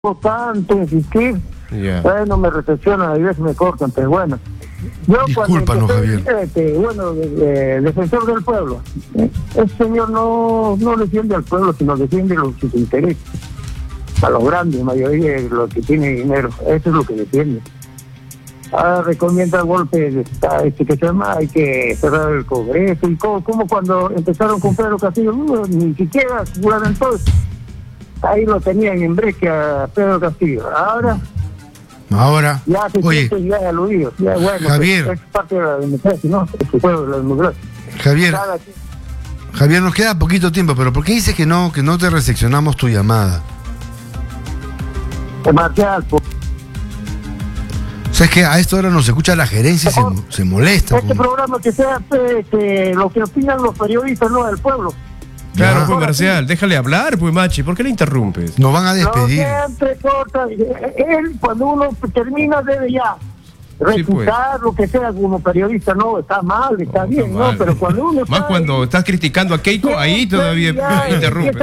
tanto insistir, bueno, me recepcionan, a veces me cortan, pero bueno. Yo Discúlpanos, Javier. Defensor del pueblo, ese señor no defiende al pueblo, sino defiende sus intereses, a los grandes, mayoría de los que tienen dinero, eso es lo que defiende. Ahora recomienda golpes, que se llama, hay que cerrar el Congreso, y como cuando empezaron con Pedro Castillo, ni siquiera entonces, ahí lo tenían en breque a Pedro Castillo. Ahora ya se siente ya aludido, ya bueno, Javier, es parte de la democracia, ¿no? Es el pueblo de la democracia. Javier, nos queda poquito tiempo, pero ¿por qué dices que no te recepcionamos tu llamada? Marcial, O sea, es que a esta hora nos escucha la gerencia y se molesta. Este programa que sea lo que opinan los periodistas, no del pueblo. Claro, pues Marcial, déjale hablar, pues Machi, ¿por qué le interrumpes? Nos van a despedir. No siempre corta, él cuando uno termina debe ya refutar lo que sea como periodista, no, está mal, está bien, mal. ¿no? Pero cuando uno más cuando estás criticando a Keiko, ahí todavía interrumpe.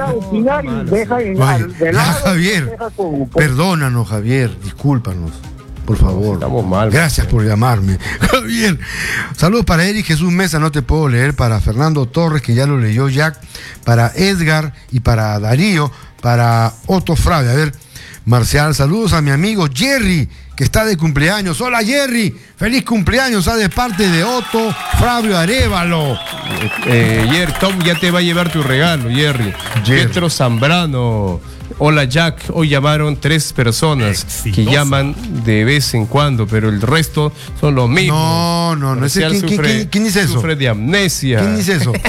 Javier, perdónanos, Javier, discúlpanos. Por favor. Estamos mal. Gracias por llamarme. Javier. Saludos para Eric Jesús Mesa, no te puedo leer. Para Fernando Torres, que ya lo leyó Jack. Para Edgar y para Darío. Para Otto Frave. A ver, Marcial, saludos a mi amigo Jerry, que está de cumpleaños. Hola Jerry, feliz cumpleaños, de parte de Otto Fabio Arévalo. Tom ya te va a llevar tu regalo, Jerry. Pietro Zambrano. Hola Jack, hoy llamaron 3 personas que llaman de vez en cuando, pero el resto son los mismos. No. ¿Quién dice eso? Sufre de amnesia. ¿Quién dice eso?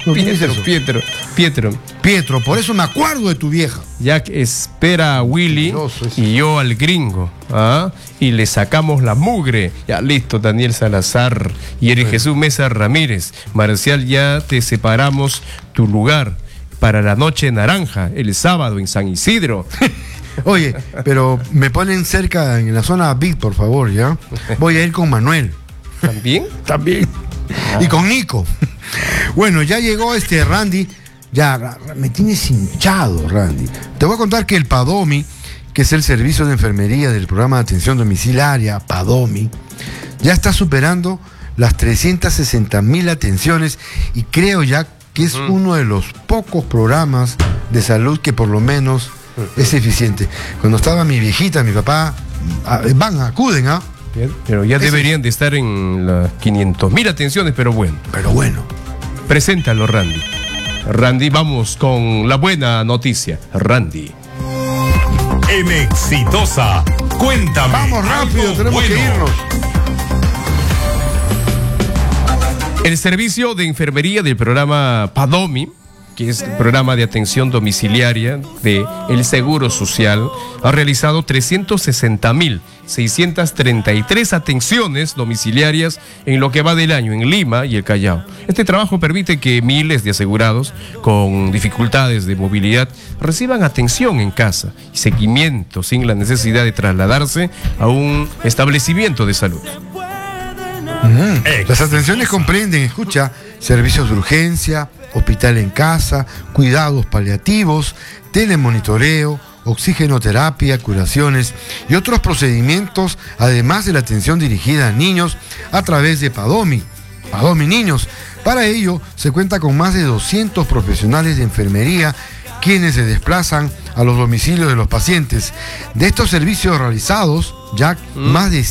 Pietro, por eso me acuerdo de tu vieja. Jack espera a Willy y yo al gringo, y le sacamos la mugre. Ya listo, Daniel Salazar y Eric Jesús Mesa Ramírez. Marcial, ya te separamos tu lugar para la noche naranja, el sábado en San Isidro. Oye, pero me ponen cerca en la zona VIP, por favor, ¿ya? Voy a ir con Manuel. ¿También? También. Y con Nico. Bueno, ya llegó Randy. Ya, me tienes hinchado, Randy. Te voy a contar que el PADOMI, que es el servicio de enfermería del programa de atención domiciliaria, PADOMI, ya está superando las 360.000 atenciones, y creo ya que es uno de los pocos programas de salud que por lo menos es eficiente. Cuando estaba mi viejita, mi papá, acuden, Pero ya deberían de estar en las 500.000 atenciones, pero bueno. Preséntalo, Randy. Randy, vamos con la buena noticia. Randy. En Exitosa, cuéntame. Vamos rápido, tenemos que irnos. El servicio de enfermería del programa PADOMI, que es el programa de atención domiciliaria de el Seguro Social, ha realizado 360.633 atenciones domiciliarias en lo que va del año en Lima y el Callao. Este trabajo permite que miles de asegurados con dificultades de movilidad reciban atención en casa y seguimiento sin la necesidad de trasladarse a un establecimiento de salud. Las atenciones comprenden, escucha, servicios de urgencia, hospital en casa, cuidados paliativos, telemonitoreo, oxigenoterapia, curaciones y otros procedimientos, además de la atención dirigida a niños a través de PADOMI Niños. Para ello, se cuenta con más de 200 profesionales de enfermería quienes se desplazan a los domicilios de los pacientes. De estos servicios realizados, Jack, más de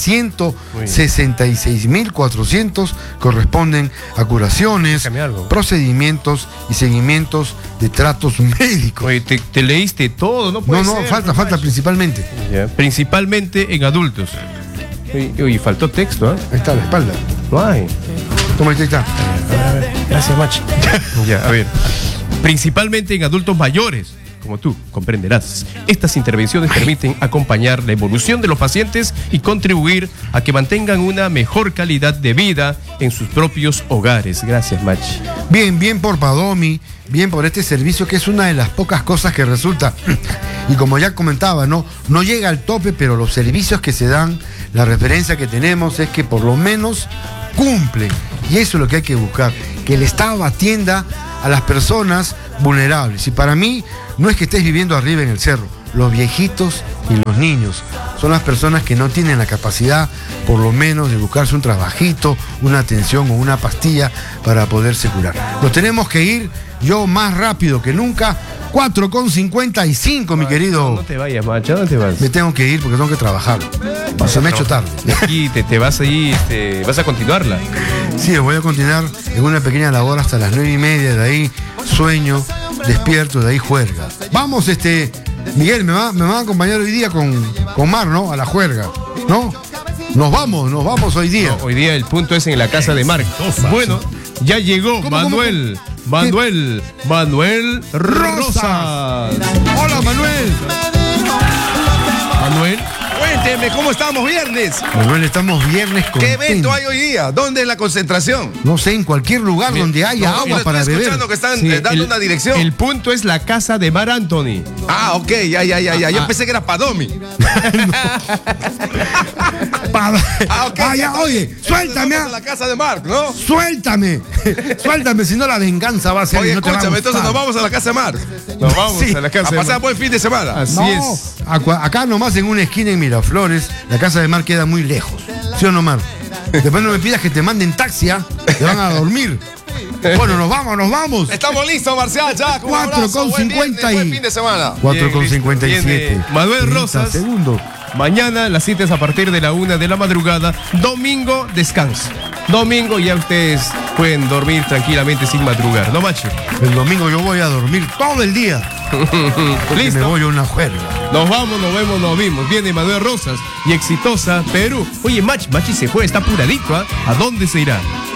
166.400 corresponden a curaciones, procedimientos y seguimientos de tratos médicos. Oye, te leíste todo, ¿no? Falta principalmente. Principalmente en adultos. Oye, faltó texto, Ahí está, a la espalda. No hay. Toma, ahí está. A ver. Gracias, Machi. Ya, a ver. Principalmente en adultos mayores, como tú comprenderás. Estas intervenciones permiten acompañar la evolución de los pacientes y contribuir a que mantengan una mejor calidad de vida en sus propios hogares. Gracias, Machi. Bien por PADOMI, bien por este servicio, que es una de las pocas cosas que resulta, y como ya comentaba, no llega al tope, pero los servicios que se dan, la referencia que tenemos es que por lo menos cumplen, y eso es lo que hay que buscar, que el Estado atienda a las personas vulnerables. Y para mí no es que estés viviendo arriba en el cerro, los viejitos y los niños. Son las personas que no tienen la capacidad, por lo menos, de buscarse un trabajito, una atención o una pastilla para poderse curar. Nos tenemos que ir, yo más rápido que nunca, 4:55, mi querido. No te vayas, macho, no te vas. Me tengo que ir porque tengo que trabajar. Se me ha hecho tarde. Y aquí te vas ahí, vas a continuarla. Sí, voy a continuar en una pequeña labor hasta las 9:30, de ahí sueño, despierto, de ahí juerga. Vamos, Miguel, me va a acompañar hoy día con Mar, ¿no? A la juerga, ¿no? Nos vamos hoy día. No, hoy día el punto es en la casa de Marc. Bueno, ya llegó Manuel Rosas. Hola, Manuel. Manuel. Cuénteme, ¿cómo estamos viernes? Manuel, estamos viernes con. ¿Qué evento hay hoy día? ¿Dónde es la concentración? No sé, en cualquier lugar donde haya agua para estoy beber. escuchando que están Sí, dando una dirección. El punto es la casa de Mar Anthony. Ah, ok, ya. Yo pensé que era Padomi. Ok. Ya, oye, suéltame. Entonces, a la casa de Marc, ¿no? Suéltame, si no la venganza va a ser. Oye, y no te va a escúchame, gustar. entonces nos vamos a la casa de Marc. Nos vamos Sí, a la casa A de pasar Mar. buen fin de semana. Así No, es. acá nomás en una esquina en Miraflores, la casa de Mar queda muy lejos. ¿Sí o no, Mar? Después no me pidas que te manden taxi, ¿ah? Te van a dormir. Bueno, nos vamos. Estamos listos, Marcial, ya. Con un abrazo, buen 4:50 viernes, buen fin de semana. 4:57. Viene Manuel 30 Rosas. segundos. Mañana las citas a partir de la 1 de la madrugada. Domingo, descanso. Domingo ya ustedes pueden dormir tranquilamente sin madrugar, ¿no, macho? El domingo yo voy a dormir todo el día. Porque Listo. me voy a una juerga. Nos vamos, nos vemos, nos vimos. Viene Manuel Rosas y Exitosa Perú. Oye, Machi se fue, está apuradito, ¿ah? ¿A dónde se irá?